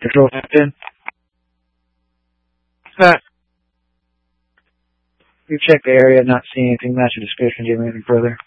Control 10. You check the area, not seeing anything match the description. Do you have anything further?